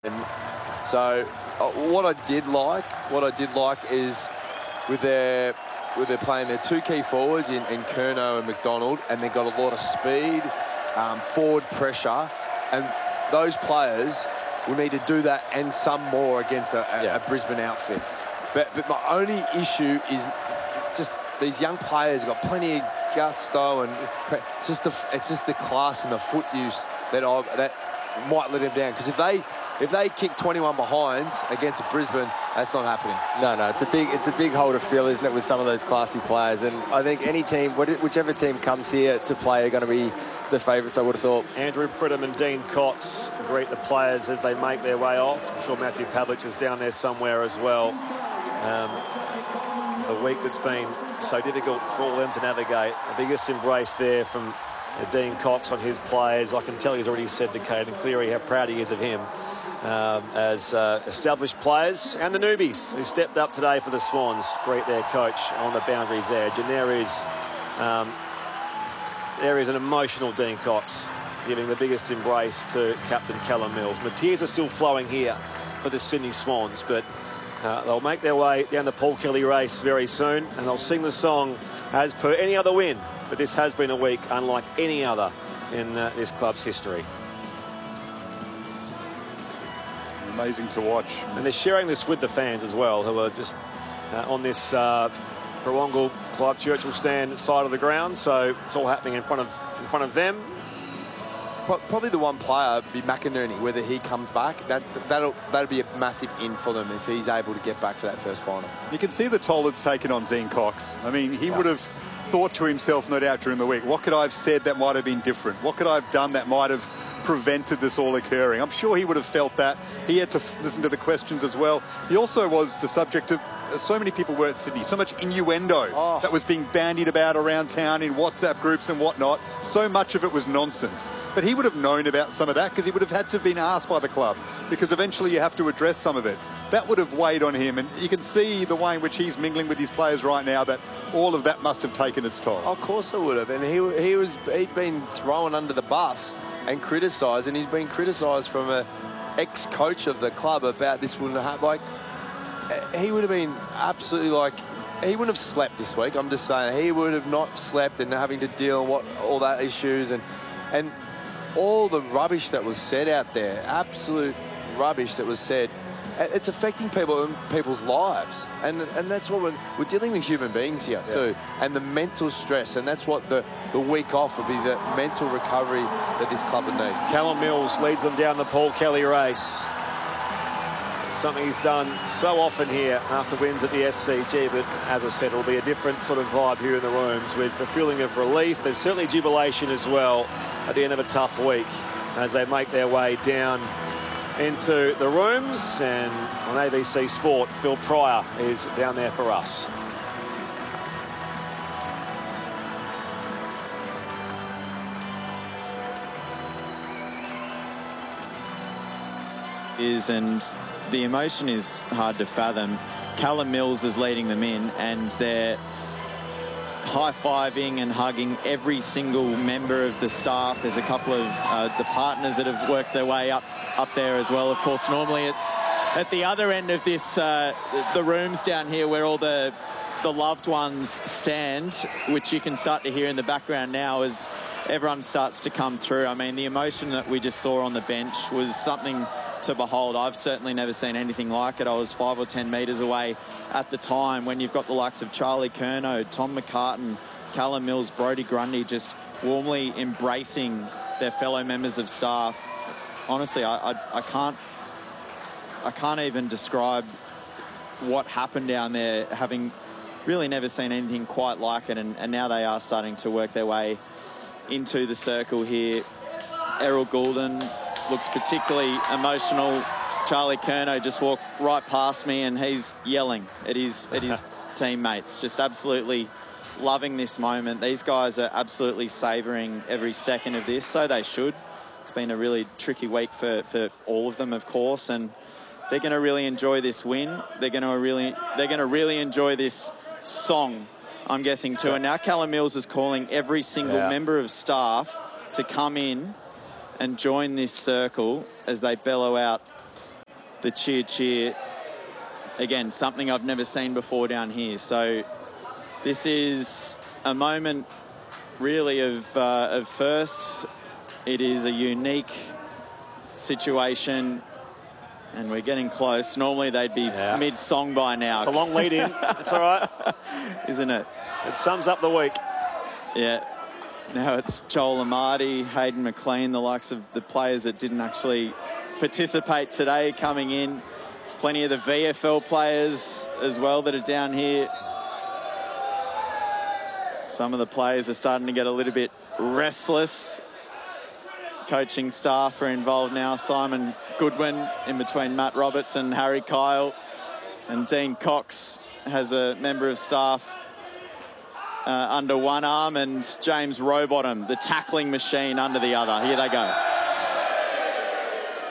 And so what I did like is with their playing their two key forwards in Curnow and McDonald, and they've got a lot of speed, forward pressure, and those players will need to do that and some more against a Brisbane outfit. But my only issue is just these young players have got plenty of gusto, and it's just the class and the foot use that might let them down. Because if they kick 21 behinds against Brisbane, that's not happening. No, it's a big hole to fill, isn't it, with some of those classy players? And I think any team, whichever team comes here to play, are going to be the favourites, I would have thought. Andrew Pridham and Dean Cox greet the players as they make their way off. I'm sure Matthew Pavlich is down there somewhere as well. The week that's been so difficult for all of them to navigate. The biggest embrace there from Dean Cox on his players. I can tell he's already said to Caden Cleary how proud he is of him as established players, and the newbies who stepped up today for the Swans greet their coach on the boundary's edge. And there is an emotional Dean Cox giving the biggest embrace to Captain Callum Mills. And the tears are still flowing here for the Sydney Swans, but they'll make their way down the Paul Kelly race very soon, and they'll sing the song as per any other win. But this has been a week unlike any other in this club's history. Amazing to watch. And they're sharing this with the fans as well, who are just on this Barwongal Clive Churchill stand side of the ground. So it's all happening in front of them. Probably the one player be McInerney. Whether he comes back, that'll be a massive in for them if he's able to get back for that first final. You can see the toll it's taken on Dean Cox. I mean, he would have thought to himself, no doubt, during the week, what could I have said that might have been different? What could I have done that might have prevented this all occurring? I'm sure he would have felt that. He had to listen to the questions as well. He also was the subject of so many people were at Sydney, so much innuendo that was being bandied about around town in WhatsApp groups and whatnot. So much of it was nonsense. But he would have known about some of that because he would have had to have been asked by the club, because eventually you have to address some of it. That would have weighed on him, and you can see the way in which he's mingling with his players right now, that all of that must have taken its toll. Of course it would have, and he'd been thrown under the bus and criticised, and he's been criticised from an ex-coach of the club about this wouldn't have happened. He would have been absolutely he wouldn't have slept this week. I'm just saying, he would have not slept and having to deal with all that issues and all the rubbish that was said out there, absolute rubbish that was said. It's affecting people's lives, and that's what we're dealing with human beings here too, and the mental stress, and that's what the week off would be, the mental recovery that this club would need. Callum Mills leads them down the Paul Kelly race. Something he's done so often here after wins at the SCG, but as I said, it'll be a different sort of vibe here in the rooms with a feeling of relief. There's certainly jubilation as well at the end of a tough week as they make their way down into the rooms. And on ABC Sport, Phil Pryor is down there for us. And the emotion is hard to fathom. Callum Mills is leading them in, and they're high-fiving and hugging every single member of the staff. There's a couple of the partners that have worked their way up there as well. Of course, normally it's at the other end of this, the rooms down here where all the loved ones stand, which you can start to hear in the background now as everyone starts to come through. I mean, the emotion that we just saw on the bench was something to behold. I've certainly never seen anything like it. I was 5 or 10 metres away at the time when you've got the likes of Charlie Curnow, Tom McCartan, Callum Mills, Brodie Grundy just warmly embracing their fellow members of staff. Honestly, I can't even describe what happened down there, having really never seen anything quite like it, and now they are starting to work their way into the circle here. Errol Goulden looks particularly emotional. Charlie Curnow just walks right past me and he's yelling at his teammates, just absolutely loving this moment. These guys are absolutely savouring every second of this, so they should. It's been a really tricky week for all of them, of course, and they're going to really enjoy this win. They're going to really enjoy this song, I'm guessing, too. And now Callum Mills is calling every single member of staff to come in and join this circle as they bellow out the cheer. Again, something I've never seen before down here. So this is a moment really of firsts. It is a unique situation, and we're getting close. Normally they'd be mid-song by now. It's a long lead in. It's all right. Isn't it? It sums up the week. Yeah. Now it's Joel Amartey, Hayden McLean, the likes of the players that didn't actually participate today coming in. Plenty of the VFL players as well that are down here. Some of the players are starting to get a little bit restless. Coaching staff are involved now. Simon Goodwin in between Matt Roberts and Harry Kyle. And Dean Cox has a member of staff under one arm, and James Rowbottom, the tackling machine, under the other. Here they go.